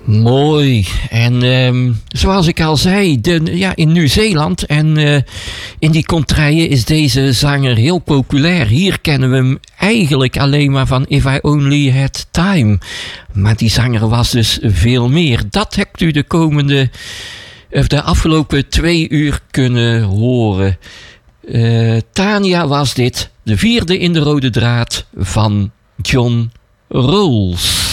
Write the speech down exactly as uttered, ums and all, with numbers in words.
Mooi. En um, zoals ik al zei, de, ja, in Nieuw-Zeeland en uh, in die contraien is deze zanger heel populair. Hier kennen we hem eigenlijk alleen maar van If I Only Had Time. Maar die zanger was dus veel meer. Dat hebt u de komende, of de afgelopen twee uur kunnen horen. Uh, Tania was dit, de vierde in de rode draad van John Rolls.